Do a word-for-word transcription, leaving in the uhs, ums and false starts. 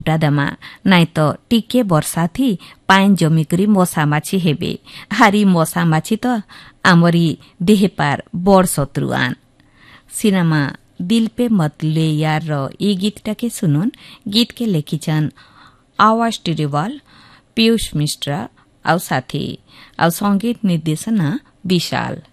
दामा नाइ त टिके वर्षा थी पाइन जमिकरी मशा माछी हेबे हारी मशा माछी त आमरी देह पार बड़ शत्रुआन। सिनेमा दिल पे मत ले यार र यी गीतटाके सुनुन। गीत के लेखिछन् आवाज टिरेवाल, पीयूष मिश्रा आउ साथी आउ संगीत निर्देशना विशाल।